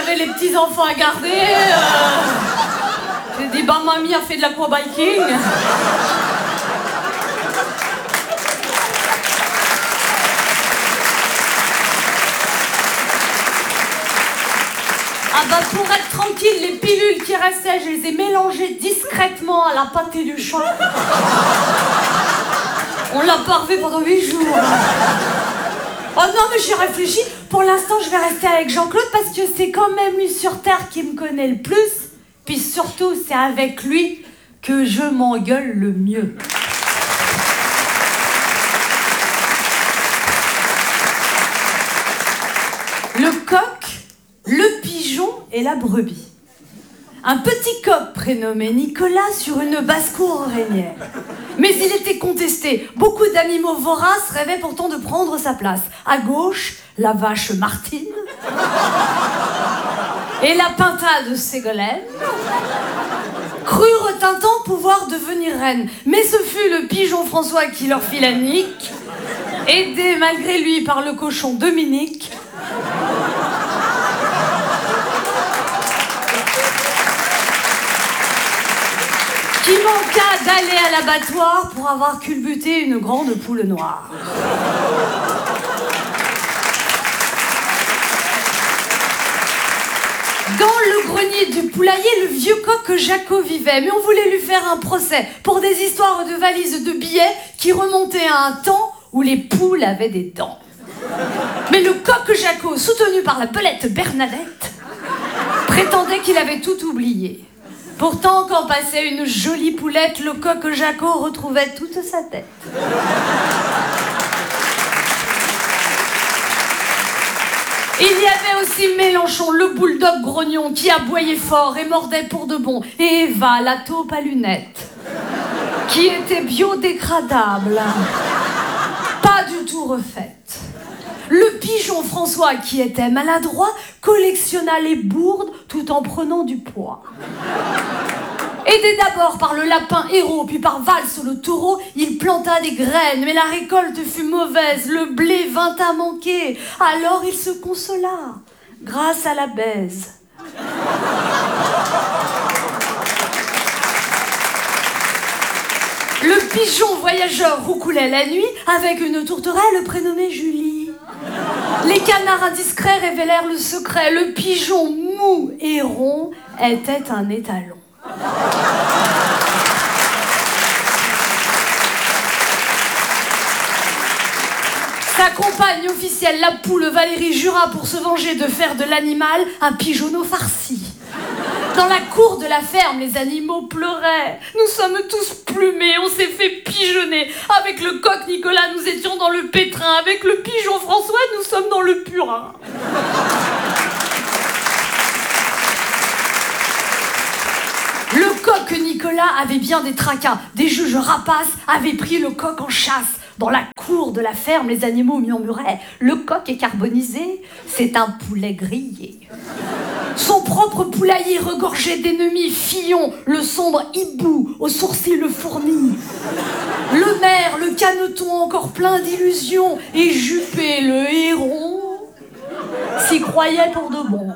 j'avais les petits-enfants à garder. J'ai dit, bah, mamie a fait de l'aquabiking. Ah bah pour être tranquille, les pilules qui restaient, je les ai mélangées discrètement à la pâté du chat. On l'a pas revu pendant 8 jours. Oh non, mais j'y réfléchis. Pour l'instant, je vais rester avec Jean-Claude parce que c'est quand même lui sur Terre qui me connaît le plus. Puis surtout, c'est avec lui que je m'engueule le mieux. Le coq, le pigeon et la brebis. Un petit coq prénommé Nicolas sur une basse-cour régnière. Mais il était contesté. Beaucoup d'animaux voraces rêvaient pourtant de prendre sa place. À gauche, la vache Martine et la pintade Ségolène crurent un temps pouvoir devenir reine. Mais ce fut le pigeon François qui leur fit la nique, aidé malgré lui par le cochon Dominique. Qui manqua d'aller à l'abattoir pour avoir culbuté une grande poule noire. Dans le grenier du poulailler, le vieux coq Jaco vivait, mais on voulait lui faire un procès pour des histoires de valises de billets qui remontaient à un temps où les poules avaient des dents. Mais le coq Jaco, soutenu par la belette Bernadette, prétendait qu'il avait tout oublié. Pourtant, quand passait une jolie poulette, le coq Jaco retrouvait toute sa tête. Il y avait aussi Mélenchon, le bulldog grognon, qui aboyait fort et mordait pour de bon. Et Eva, la taupe à lunettes, qui était biodégradable, pas du tout refaite. Le pigeon François, qui était maladroit, collectionna les bourdes tout en prenant du poids. Aidé d'abord par le lapin héros, puis par Valse le taureau, il planta des graines, mais la récolte fut mauvaise, le blé vint à manquer. Alors il se consola, grâce à la baise. Le pigeon voyageur roucoulait la nuit avec une tourterelle prénommée Julie. Les canards indiscrets révélèrent le secret. Le pigeon mou et rond était un étalon. Sa compagne officielle, la poule Valérie, jura pour se venger de faire de l'animal un pigeonneau farci. Dans la cour de la ferme, les animaux pleuraient. Nous sommes tous plumés, on s'est fait pigeonner. Avec le coq Nicolas, nous étions dans le pétrin. Avec le pigeon François, nous sommes dans le purin. Le coq Nicolas avait bien des tracas. Des juges rapaces avaient pris le coq en chasse. Dans la cour de la ferme, les animaux murmuraient « Le coq est carbonisé, c'est un poulet grillé ». Son propre poulailler regorgeait d'ennemis, Fillon, le sombre hibou, aux sourcils fournis. Le maire, le caneton encore plein d'illusions, et Juppé, le héron, s'y croyait pour de bon.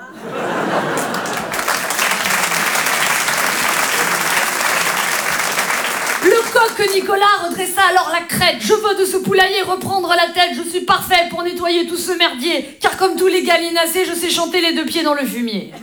Le coq Nicolas redressa alors la crête. Je veux de ce poulailler reprendre la tête. Je suis parfait pour nettoyer tout ce merdier. Car comme tous les gallinacés, je sais chanter les deux pieds dans le fumier.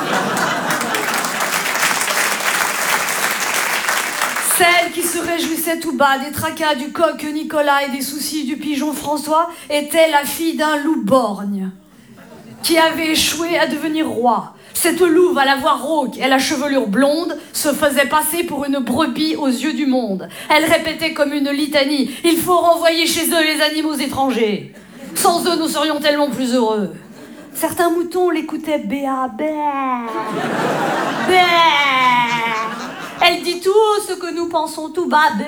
Celle qui se réjouissait tout bas des tracas du coq Nicolas et des soucis du pigeon François était la fille d'un loup borgne qui avait échoué à devenir roi. Cette louve à la voix rauque et la chevelure blonde se faisait passer pour une brebis aux yeux du monde. Elle répétait comme une litanie « Il faut renvoyer chez eux les animaux étrangers. Sans eux, nous serions tellement plus heureux. » Certains moutons l'écoutaient béa, bé. Bé. Elle dit tout haut ce que nous pensons tout bas, bé.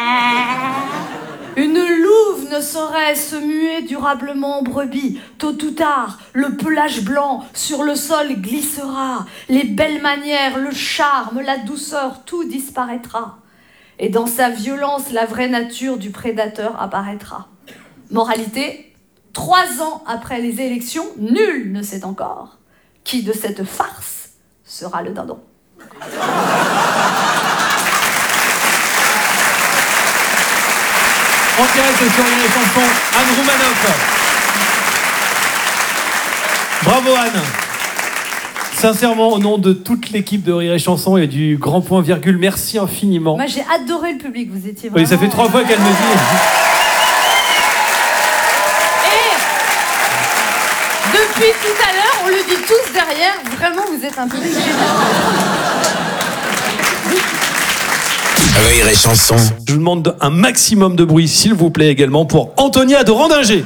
Une louve ne saurait se muer durablement en brebis. Tôt ou tard, le pelage blanc sur le sol glissera. Les belles manières, le charme, la douceur, tout disparaîtra. Et dans sa violence, la vraie nature du prédateur apparaîtra. Moralité, 3 ans après les élections, nul ne sait encore Qui de cette farce sera le dindon? En direct sur Rire et Chanson, Anne Roumanoff. Bravo Anne. Sincèrement, au nom de toute l'équipe de Rire et Chanson et du Grand Point Virgule, merci infiniment. Moi, j'ai adoré le public, vous étiez vraiment... Oui, ça fait 3 fois qu'elle me dit. Et depuis tout à l'heure, on le dit tous derrière, vraiment, vous êtes un public génial. Rire et Chanson. Je vous demande un maximum de bruit, s'il vous plaît, également pour Antonia de Randinger.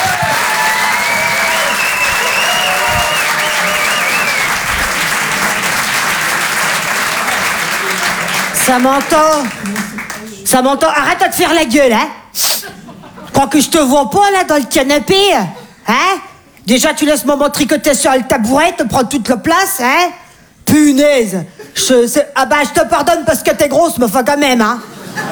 Ça m'entend. Arrête de te faire la gueule, hein. Crois que je te vois pas, là, dans le canapé, hein. Déjà, tu laisses maman tricoter sur le tabouret, te prendre toute la place, hein. Punaise. Je te pardonne parce que t'es grosse, mais enfin, quand même, hein.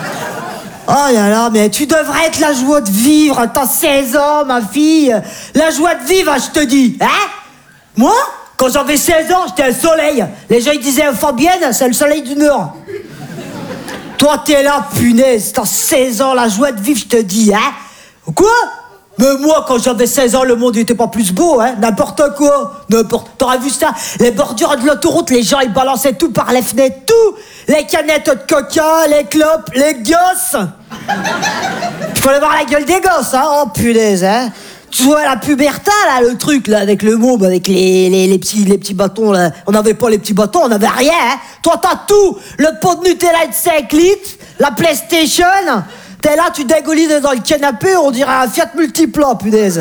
Oh là là, mais tu devrais être la joie de vivre. T'as 16 ans, ma fille. La joie de vivre, je te dis, hein. Moi, quand j'avais 16 ans, j'étais un soleil. Les gens, ils disaient, Fabienne, c'est le soleil du Nord. Toi, t'es là, punaise, t'as 16 ans, la joie de vivre, je te dis, hein. Quoi? Mais moi, quand j'avais 16 ans, le monde n'était pas plus beau, hein. N'importe quoi. T'aurais vu ça? Les bordures de l'autoroute, les gens, ils balançaient tout par les fenêtres, tout. Les canettes de coca, les clopes, les gosses. Il fallait voir la gueule des gosses, hein. Oh, punaise, hein. Tu vois la puberté, là, le truc, là, avec le môme, avec les petits bâtons, là. On n'avait pas les petits bâtons, on n'avait rien, hein. Toi, t'as tout. Le pot de Nutella de 5 litres, la PlayStation. T'es là, tu dégouline dans le canapé, on dirait un Fiat Multipla, punaise.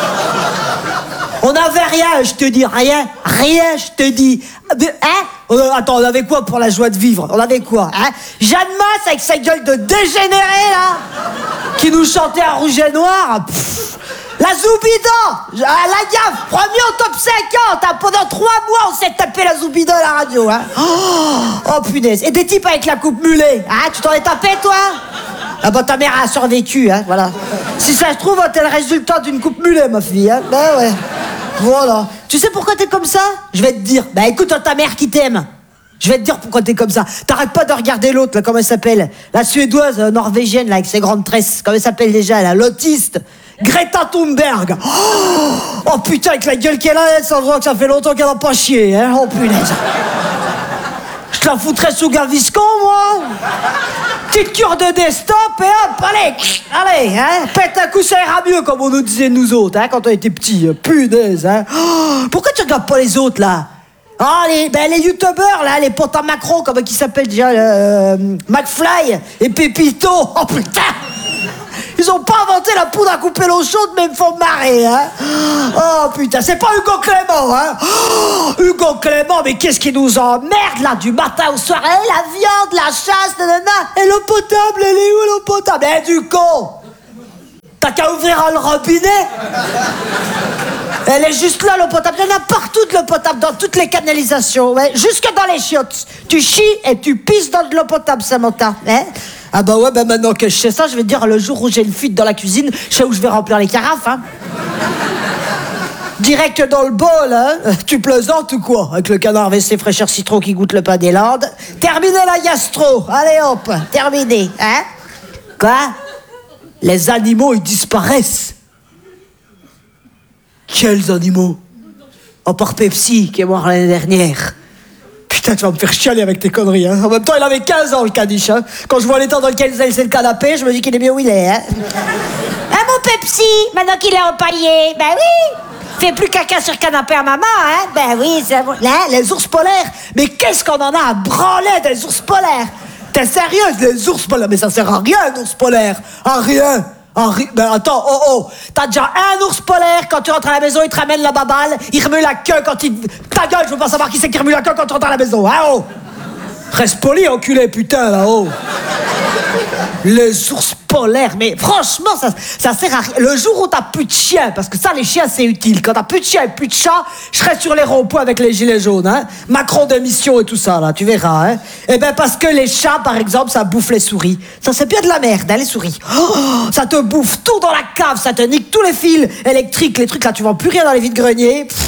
On n'avait rien, je te dis, rien, je te dis. Hein? Attends, on avait quoi pour la joie de vivre? On avait quoi, hein? Jeanne Masse avec sa gueule de dégénéré, là, qui nous chantait en rouge et noir. Pff. La Zoubida, la gaffe, premier au top 50, hein. Pendant 3 mois, on s'est tapé la Zoubida à la radio, hein. Oh, punaise. Et des types avec la coupe mulet, hein. Tu t'en es tapé, toi? Ah bah ta mère a survécu, hein, voilà. Si ça se trouve, t'es le résultat d'une coupe mulet, ma fille, hein. Ben ouais. Voilà. Tu sais pourquoi t'es comme ça? Je vais te dire. Bah écoute, ta mère qui t'aime. Je vais te dire pourquoi t'es comme ça. T'arrêtes pas de regarder l'autre, là, comment elle s'appelle? La suédoise norvégienne, là, avec ses grandes tresses. Comment elle s'appelle déjà, là? L'autiste. Greta Thunberg. Oh putain, avec la gueule qu'elle a, ça voit que ça fait longtemps qu'elle a pas chié, hein. Oh punaise. Je te la foutrais sous Gaviscon, moi. Petite cure de desktop et hop, allez, hein. Pète un coup, ça ira mieux, comme on nous disait nous autres, hein, quand on était petits. Punaise, hein. Oh, pourquoi tu regardes pas les autres, là? Ah, les youtubeurs, là, les potes à Macron, comment ils s'appellent déjà, McFly et Pépito. Oh putain! Ils ont pas inventé la poudre à couper l'eau chaude, mais ils me font marrer, hein. Oh putain, c'est pas Hugo Clément, hein. Oh, Hugo Clément, mais qu'est-ce qui nous emmerde, là, du matin au soir? La viande, la chasse, nanana. Et l'eau potable, elle est où, l'eau potable? Eh, du con! T'as qu'à ouvrir le robinet. Elle est juste là, l'eau potable. Il y en a partout de l'eau potable, dans toutes les canalisations, ouais. Jusque dans les chiottes. Tu chies et tu pisses dans de l'eau potable, Samantha, hein. Ah bah ouais, bah maintenant que je sais ça, je vais te dire, le jour où j'ai une fuite dans la cuisine, je sais où je vais remplir les carafes, hein. Direct dans le bol, hein. Tu plaisantes ou quoi? Avec le canard WC fraîcheur citron qui goûte le pain des Landes. Terminé la gastro. Allez hop, terminé, hein. Quoi? Les animaux, ils disparaissent. Quels animaux? À part Pepsi, qui est mort l'année dernière. Putain, tu vas me faire chialer avec tes conneries, hein. En même temps, il avait 15 ans, le caniche, hein. Quand je vois l'état dans lequel il a laissé le canapé, je me dis qu'il est bien où il est, hein. Ah, mon Pepsi, maintenant qu'il est empaillé, ben oui. Fais plus caca sur le canapé à maman, hein. Ben oui, c'est bon. Là, les ours polaires, mais qu'est-ce qu'on en a à branler des ours polaires? T'es sérieuse, les ours polaires? Mais ça sert à rien, un ours polaire. À rien. Ben attends, oh, t'as déjà un ours polaire, quand tu rentres à la maison, il te ramène la baballe, il remue la queue quand il... Ta gueule, je veux pas savoir qui c'est qui remue la queue quand tu rentres à la maison, hein, oh. Reste poli, enculé, putain, là, oh. Les ours polaires, mais franchement, ça sert à rien. Le jour où t'as plus de chiens, parce que ça, les chiens, c'est utile. Quand t'as plus de chiens et plus de chats, je serai sur les ronds-points avec les gilets jaunes, hein. Macron démission et tout ça, là, tu verras, hein. Eh ben, parce que les chats, par exemple, ça bouffe les souris. Ça, c'est bien de la merde, hein, les souris. Oh, ça te bouffe tout dans la cave, ça te nique tous les fils électriques, les trucs, là, tu vends plus rien dans les vides-greniers.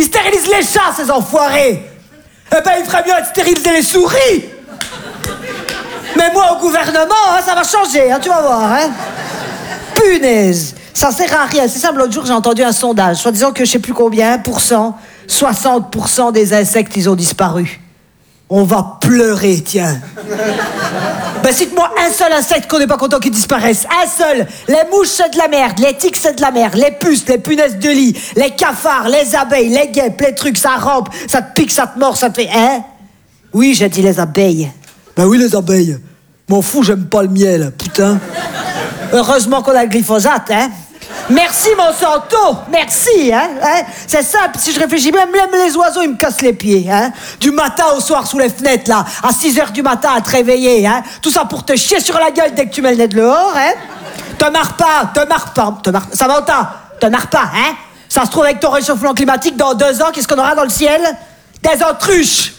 Ils stérilisent les chats, ces enfoirés. Eh ben, il ferait mieux de stériliser les souris. Mais moi, au gouvernement, hein, ça va changer, hein, tu vas voir. Hein. Punaise. Ça sert à rien. C'est simple, l'autre jour, j'ai entendu un sondage. Soit disant que je sais plus combien, 60% des insectes, ils ont disparu. On va pleurer, tiens. Ben, cite-moi un seul insecte qu'on n'est pas content qu'il disparaisse. Un seul. Les mouches, c'est de la merde. Les tiques, c'est de la merde. Les puces, les punaises de lit. Les cafards, les abeilles, les guêpes, les trucs, ça rampe, ça te pique, ça te mord, ça te fait... Hein? Oui, j'ai dit les abeilles. Ben oui, les abeilles. M'en fous, j'aime pas le miel, putain. Heureusement qu'on a le glyphosate, hein. Merci, Monsanto. Merci, hein. C'est simple, si je réfléchis, même les oiseaux, ils me cassent les pieds, hein. Du matin au soir, sous les fenêtres, là, à 6h du matin, à te réveiller, hein. Tout ça pour te chier sur la gueule dès que tu mets le nez dehors, hein. Te marre pas. Samantha, te marre pas, hein. Ça se trouve, avec ton réchauffement climatique, dans 2 ans, qu'est-ce qu'on aura dans le ciel? Des autruches.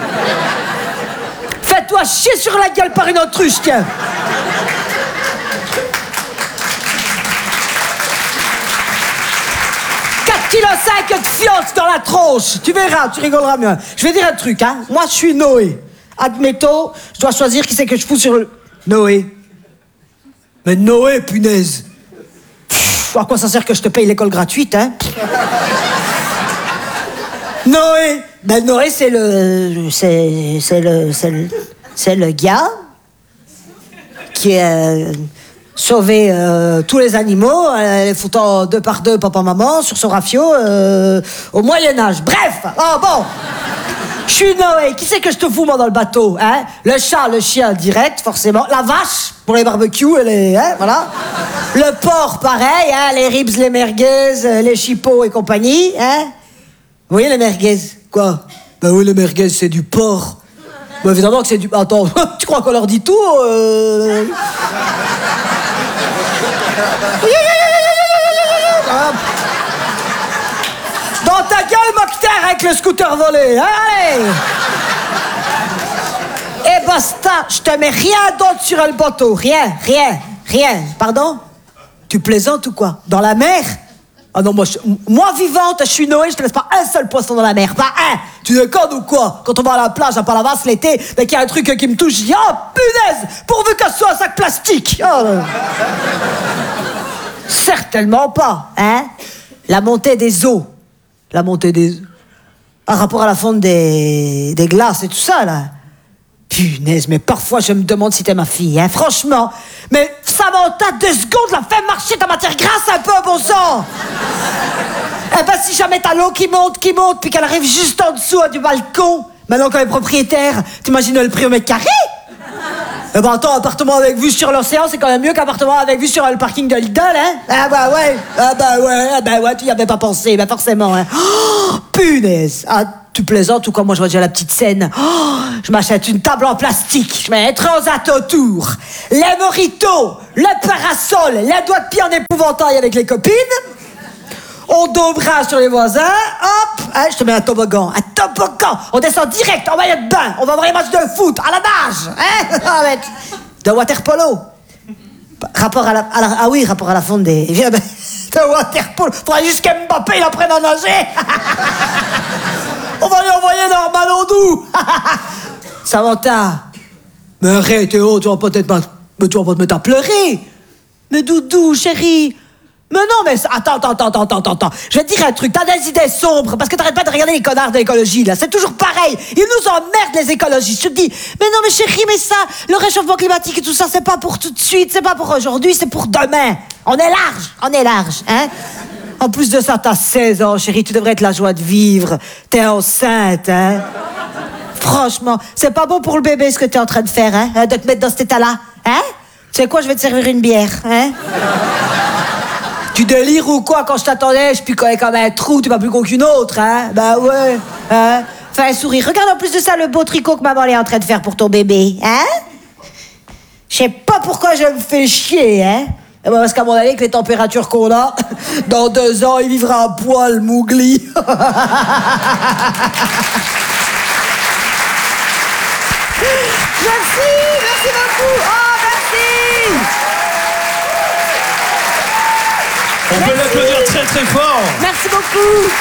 Fais-toi chier sur la gueule par une autruche, tiens. Kilo 5 de fiottes dans la tronche. Tu verras, tu rigoleras mieux. Je vais dire un truc, hein. Moi, je suis Noé. Admettons, je dois choisir qui c'est que je fous sur le... Noé. Mais Noé, punaise. Pff, à quoi ça sert que je te paye l'école gratuite, hein? Noé. Ben, Noé, c'est le gars qui est... sauver tous les animaux, les foutant 2 par 2, papa-maman, sur son rafio, au Moyen-Âge. Bref, oh bon, je suis Noé, qui c'est que je te fous, moi, dans le bateau, hein? Le chat, le chien, direct, forcément. La vache, pour les barbecues, et les... Hein, voilà. Le porc, pareil, hein? Les ribs, les merguez, les chipots et compagnie, hein? Vous voyez les merguez? Quoi? Ben oui, les merguez, c'est du porc. Ben évidemment que c'est du... Attends, tu crois qu'on leur dit tout Dans ta gueule, Mokhtar, avec le scooter volé. Allez. Et basta, je te mets rien d'autre sur le bateau. Rien. Pardon? Tu plaisantes ou quoi? Dans la mer? Ah non, moi vivante, je suis Noé, je te laisse pas un seul poisson dans la mer. Pas un. Tu déconnes ou quoi? Quand on va à la plage à Palavas l'été, dès qu'il y a un truc qui me touche, je dis, oh punaise, pourvu que ce soit un sac plastique. Oh. Certainement pas, hein? La montée des eaux. Par rapport à la fonte des glaces et tout ça, là. Punaise, mais parfois je me demande si t'es ma fille, hein, franchement. Mais Samantha, 2 secondes, la fais marcher ta matière grasse un peu, bon sang. Eh ben, si jamais t'as l'eau qui monte, puis qu'elle arrive juste en dessous du balcon, maintenant qu'on est propriétaire, t'imagines le prix au mètre carré? Eh ben attends, appartement avec vue sur l'océan, c'est quand même mieux qu'appartement avec vue sur le parking de Lidl, hein? Ah bah ouais, tu y avais pas pensé, bah forcément, hein. Oh, punaise. Ah, tu plaisantes ou quoi? Moi je vois déjà la petite scène. Oh, je m'achète une table en plastique, je mets un transat autour, les mojitos, le parasol, les doigts de pied en épouvantail avec les copines. On dobra sur les voisins, hop, hein, je te mets un toboggan. On descend direct en maillot de bain. On va voir les matchs de foot, à la nage, hein, de water polo. Rapport à la fonte des... De water polo. Faudrait juste qu'Mbappé il apprenne à nager. On va lui envoyer Norman Ondou. Samantha. Mais arrête, tu vas pas te mettre à pleurer. Mais Doudou, chérie. Mais non, mais... Attends. Je vais te dire un truc. T'as des idées sombres parce que t'arrêtes pas de regarder les connards de l'écologie, là. C'est toujours pareil. Ils nous emmerdent, les écologistes. Je te dis, mais non, mais chérie, mais ça, le réchauffement climatique et tout ça, c'est pas pour tout de suite, c'est pas pour aujourd'hui, c'est pour demain. On est large, hein. En plus de ça, t'as 16 ans, chérie. Tu devrais être la joie de vivre. T'es enceinte, hein. Franchement, c'est pas bon pour le bébé, ce que t'es en train de faire, hein. De te mettre dans cet état-là, hein. Tu sais quoi, je vais te servir une bière, hein. Tu délires ou quoi? Quand je t'attendais, je picolais comme un trou, tu m'as plus gros qu'une autre, hein? Bah ouais, hein? Fais un sourire. Regarde en plus de ça le beau tricot que maman est en train de faire pour ton bébé, hein? Je sais pas pourquoi je me fais chier, hein? Parce qu'à mon avis, avec les températures qu'on a, dans 2 ans, il vivra à poil mougli. Merci beaucoup. Oh, merci. On peut l'applaudir très très fort. Merci beaucoup.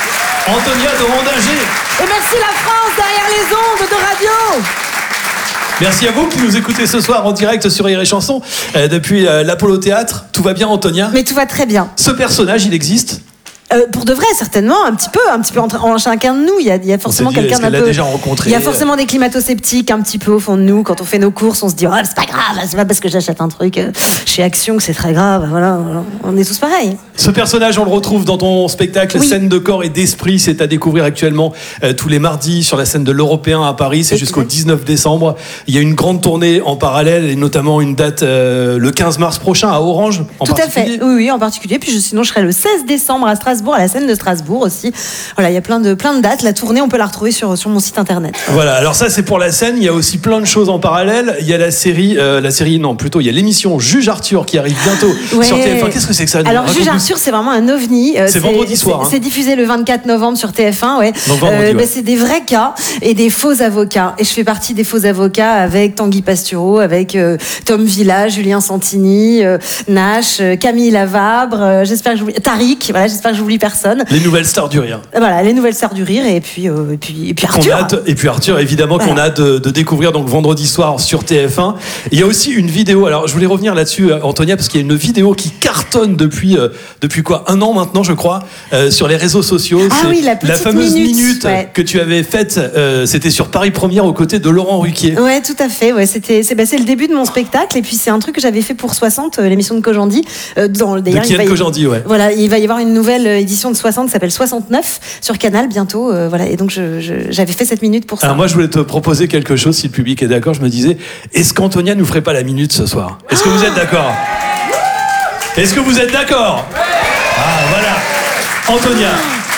Antonia de Rondinger. Et merci la France derrière les ondes de radio. Merci à vous qui nous écoutez ce soir en direct sur Rire et Chanson depuis l'Apollo Théâtre. Tout va bien, Antonia? Mais tout va très bien. Ce personnage, il existe? Pour de vrai, certainement, un petit peu en chacun de nous. Il y a forcément quelqu'un d'un peu. Déjà rencontré. Il y a forcément des climato-sceptiques un petit peu au fond de nous. Quand on fait nos courses, on se dit oh, c'est pas grave, c'est pas parce que j'achète un truc chez Action que c'est très grave. Voilà, on est tous pareils. Ce personnage, on le retrouve dans ton spectacle Oui. Scène de corps et d'esprit. C'est à découvrir actuellement tous les mardis sur la scène de l'Européen à Paris. C'est jusqu'au 19 décembre. Il y a une grande tournée en parallèle et notamment une date le 15 mars prochain à Orange. Tout à fait. Oui, en particulier. Puis sinon, je serai le 16 décembre à Strasbourg, à la scène de Strasbourg aussi. Voilà, il y a plein de dates. La tournée, on peut la retrouver sur mon site internet. Voilà, alors ça c'est pour la scène. Il y a aussi plein de choses en parallèle. Il y a il y a l'émission Juge Arthur qui arrive bientôt sur TF1. Qu'est-ce que c'est que ça? Alors Juge Arthur, c'est vraiment un ovni. C'est vendredi soir. C'est diffusé le 24 novembre sur TF1. Ouais. Donc vendredi, ouais. C'est des vrais cas et des faux avocats. Et je fais partie des faux avocats avec Tanguy Pastureau, avec Tom Villa, Julien Santini, Nash, Camille Lavabre. J'espère que j'oublie Tariq. Voilà, j'espère que j'oublie personne. Les nouvelles stars du rire. Voilà, les nouvelles stars du rire et puis Arthur. Et puis Arthur, évidemment, qu'on a hâte de découvrir donc vendredi soir sur TF1. Il y a aussi une vidéo. Alors, je voulais revenir là-dessus, Antonia, parce qu'il y a une vidéo qui cartonne depuis quoi, 1 an maintenant, je crois, sur les réseaux sociaux. Ah oui, la fameuse minute ouais. que tu avais faite. C'était sur Paris Première aux côtés de Laurent Ruquier. Ouais, tout à fait. Ouais, c'est le début de mon spectacle et puis c'est un truc que j'avais fait pour 60, l'émission de Kojandi. De Kian Kojandi, ouais. Voilà, il va y avoir une nouvelle édition de 60 qui s'appelle 69 sur Canal bientôt. Voilà, et donc j'avais fait cette minute pour ça. Alors moi, je voulais te proposer quelque chose, si le public est d'accord. Je me disais, est-ce qu'Antonia nous ferait pas la minute ce soir? Est-ce que vous êtes d'accord? Est-ce que vous êtes d'accord? Ah, voilà. Antonia.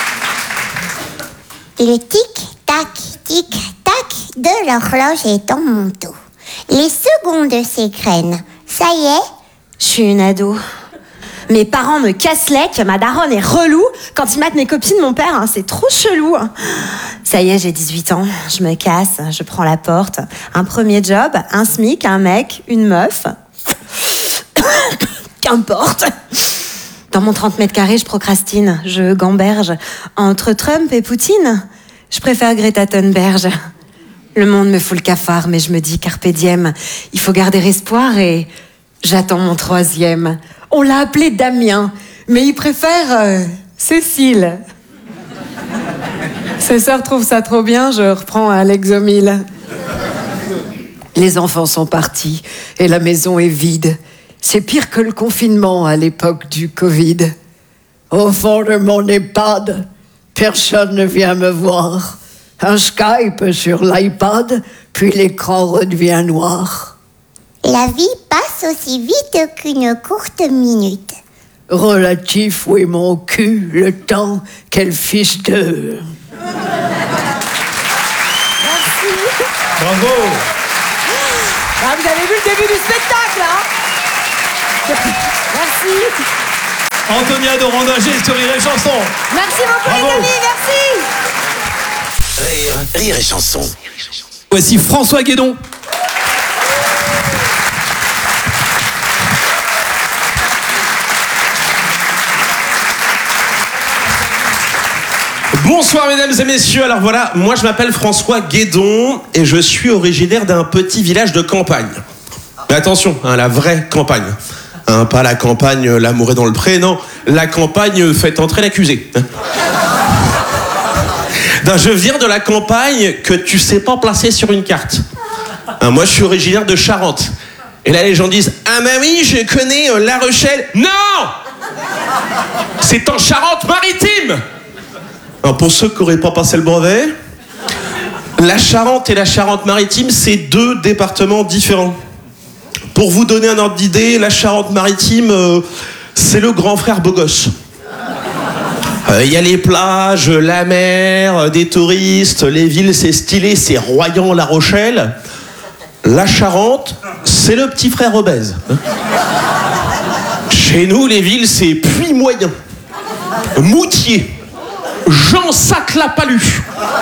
Le tic-tac, tic-tac de l'horloge est dans mon dos. Les secondes s'égrènent. Ça y est, Je suis une ado. Mes parents me cassent l'ec, ma daronne est relou. Quand ils matent mes copines, mon père, c'est trop chelou. Ça y est, j'ai 18 ans, je me casse, je prends la porte. Un premier job, un SMIC, un mec, une meuf. Qu'importe. Dans mon 30 mètres carrés, je procrastine, je gamberge. Entre Trump et Poutine, je préfère Greta Thunberg. Le monde me fout le cafard, mais je me dis carpe diem. Il faut garder espoir et j'attends mon 3e. On l'a appelé Damien, mais il préfère Cécile. Ses sœurs trouvent ça trop bien, je reprends à l'exomile. Les enfants sont partis et la maison est vide. C'est pire que le confinement à l'époque du Covid. Au fond de mon EHPAD, personne ne vient me voir. Un Skype sur l'iPad, puis l'écran redevient noir. la vie passe aussi vite qu'une courte minute. Relatif, oui, mon cul, le temps, quel fils de... Merci. Bravo. Ah, vous avez vu le début du spectacle, hein? Merci. Antonia de Rondinger sur Rire et Chanson. Merci beaucoup, Bravo. les amis, merci. Rire et Chanson. Voici François Guédon. Bonsoir mesdames et messieurs, alors voilà, moi je m'appelle François Guédon et je suis originaire d'un petit village de campagne. Mais attention, hein, la vraie campagne. Hein, pas la campagne, l'amour est dans le pré, non. La campagne, faites entrer l'accusé. Non, je viens de la campagne que tu sais pas placer sur une carte. Hein, moi je suis originaire de Charente. Et là les gens disent, ah bah oui, je connais La Rochelle. Non! C'est en Charente-Maritime! Alors pour ceux qui n'auraient pas passé le brevet, la Charente et la Charente-Maritime, c'est deux départements différents. Pour vous donner un ordre d'idée, la Charente-Maritime, c'est le grand frère beau gosse. Y a les plages, la mer, des touristes, les villes, c'est stylé, c'est Royan, La Rochelle. La Charente, c'est le petit frère obèse. Chez nous, les villes, c'est Puy-Moyen, Moutier, Jean-Sac-la-Palu.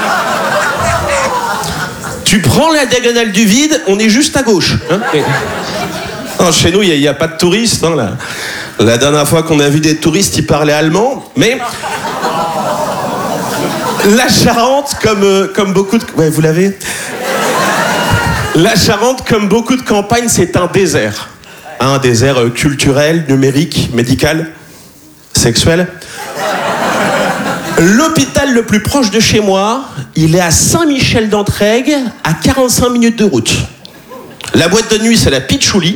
Tu prends la diagonale du vide, on est juste à gauche. Hein. Non, chez nous, il n'y a pas de touristes. Hein, la dernière fois qu'on a vu des touristes, ils parlaient allemand. Mais La Charente, comme beaucoup de... Ouais, vous l'avez ? La Charente, comme beaucoup de campagnes, c'est un désert. Un désert culturel, numérique, médical, sexuel. L'hôpital le plus proche de chez moi, il est à Saint-Michel-d'Entraigues, à 45 minutes de route. La boîte de nuit, c'est la Pitchouli.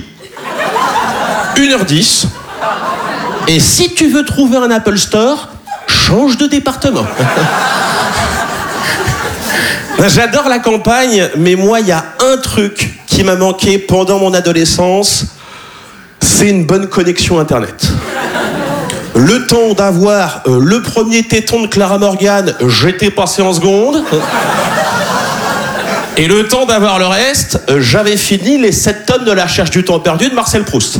1h10. Et si tu veux trouver un Apple Store, change de département. J'adore la campagne, mais moi, il y a un truc qui m'a manqué pendant mon adolescence, c'est une bonne connexion Internet. Le temps d'avoir le premier téton de Clara Morgan, j'étais passé en seconde. Et le temps d'avoir le reste, j'avais fini les 7 tomes de La Recherche du temps perdu de Marcel Proust.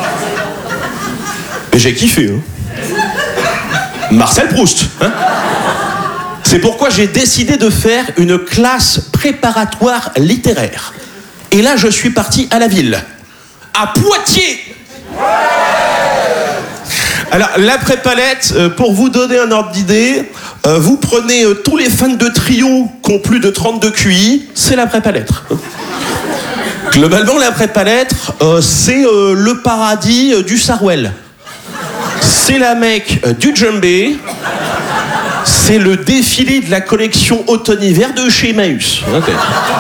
Et j'ai kiffé. Marcel Proust. C'est pourquoi j'ai décidé de faire une classe préparatoire littéraire. Et là, je suis parti à la ville. À Poitiers. Alors, la prépalette, pour vous donner un ordre d'idée, vous prenez tous les fans de trio qui ont plus de 32 QI, c'est la prépa-lettres. Globalement, la prépa-lettres, c'est le paradis du Sarwell. C'est la Mecque du djembé. C'est le défilé de la collection automne-hiver de chez Emmaüs. Okay.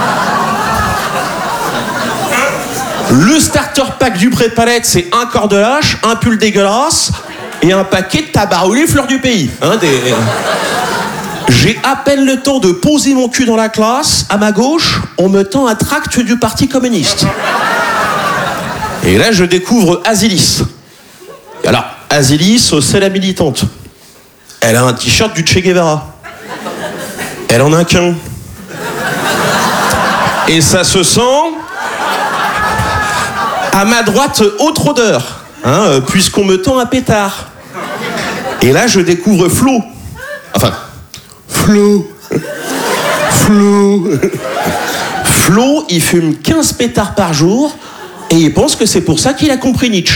Le starter pack du prépalette, c'est un corps de lâche, un pull dégueulasse et un paquet de tabaroulis fleurs du pays. J'ai à peine le temps de poser mon cul dans la classe. À ma gauche, on me tend un tract du Parti communiste. Et là, je découvre Asilis. Alors, Asilis, c'est la militante. Elle a un t-shirt du Che Guevara. Elle en a qu'un. Et ça se sent... À ma droite, autre odeur, puisqu'on me tend un pétard. Et là, je découvre Flo. Enfin, Flo. Flo, il fume 15 pétards par jour et il pense que c'est pour ça qu'il a compris Nietzsche.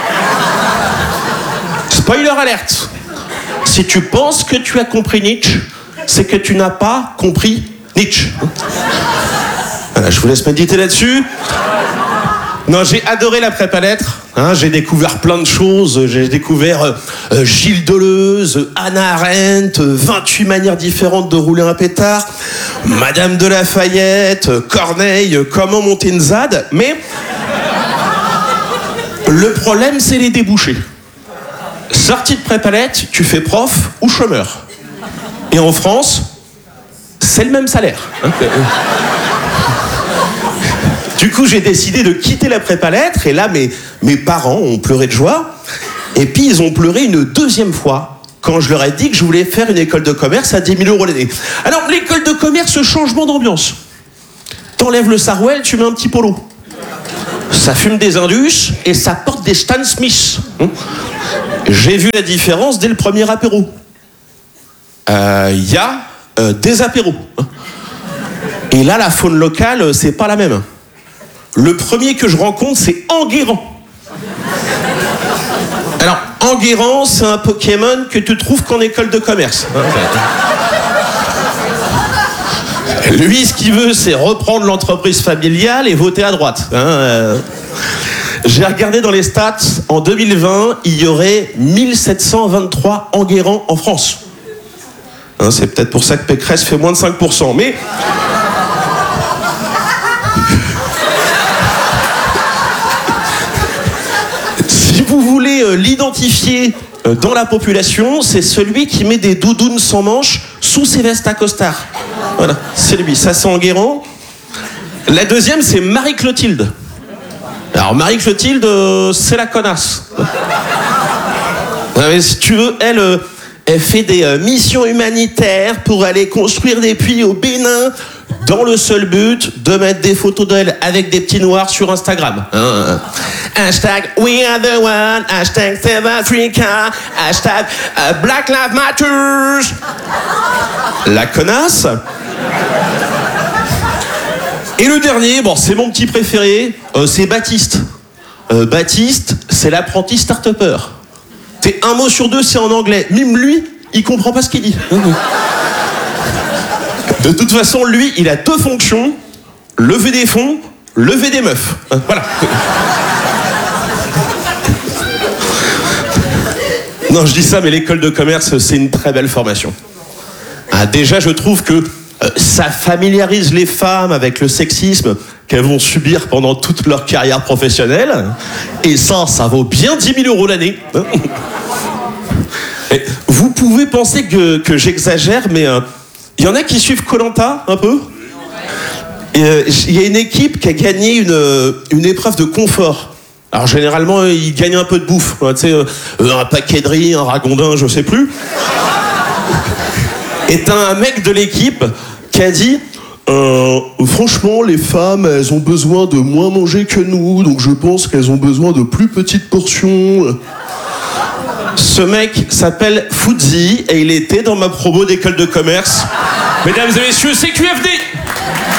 Spoiler alerte. Si tu penses que tu as compris Nietzsche, c'est que tu n'as pas compris Nietzsche. Voilà, je vous laisse méditer là-dessus. Non, j'ai adoré la prépa-lettres. J'ai découvert plein de choses. J'ai découvert Gilles Deleuze, Hannah Arendt, 28 manières différentes de rouler un pétard, Madame de Lafayette, Corneille, comment monter une ZAD. Mais le problème, c'est les débouchés. Sortie de prépa-lettres, tu fais prof ou chômeur. Et en France, c'est le même salaire. Du coup, j'ai décidé de quitter la prépa-lettres et là, mes parents ont pleuré de joie. Et puis, ils ont pleuré une deuxième fois quand je leur ai dit que je voulais faire une école de commerce à 10 000 € l'année. Alors, l'école de commerce, changement d'ambiance. T'enlèves le Sarwell, tu mets un petit polo. Ça fume des Indus et ça porte des Stan Smith. J'ai vu la différence dès le premier apéro. Il y a des apéros. Et là, la faune locale, c'est pas la même. Le premier que je rencontre, c'est Enguerrand. Alors, Enguerrand, c'est un Pokémon que tu trouves qu'en école de commerce. Lui, ce qu'il veut, c'est reprendre l'entreprise familiale et voter à droite. J'ai regardé dans les stats, en 2020, il y aurait 1723 Enguerrands en France. C'est peut-être pour ça que Pécresse fait moins de 5%, mais... Si vous voulez l'identifier dans la population, c'est celui qui met des doudounes sans manches sous ses vestes à costard. Voilà, c'est lui. Ça, c'est Enguerrand. La deuxième, c'est Marie-Clotilde. Alors, Marie-Clotilde, c'est la connasse. Mais si tu veux, elle fait des missions humanitaires pour aller construire des puits au Bénin dans le seul but de mettre des photos d'elle avec des petits noirs sur Instagram. Hashtag We Are The One, hashtag Save Africa, hashtag Black Lives Matter. La connasse. Et le dernier, bon, c'est mon petit préféré, c'est Baptiste. Baptiste, c'est l'apprenti start-upper. C'est un mot sur deux, c'est en anglais. Même lui, il comprend pas ce qu'il dit. De toute façon, lui, il a 2 fonctions. Lever des fonds, lever des meufs. Voilà. Non, je dis ça, mais l'école de commerce, c'est une très belle formation. Déjà, je trouve que ça familiarise les femmes avec le sexisme qu'elles vont subir pendant toute leur carrière professionnelle. Et ça vaut bien 10 000 € l'année. Et vous pouvez penser que j'exagère, mais il y en a qui suivent Koh-Lanta un peu. Il y a une équipe qui a gagné une épreuve de confort. Alors généralement, ils gagnent un peu de bouffe. Tu sais, un paquet de riz, un ragondin, je sais plus. Et t'as un mec de l'équipe qui a dit franchement, les femmes, elles ont besoin de moins manger que nous, donc je pense qu'elles ont besoin de plus petites portions. Ce mec s'appelle Fouzi et il était dans ma promo d'école de commerce. Mesdames et messieurs, c'est QFD.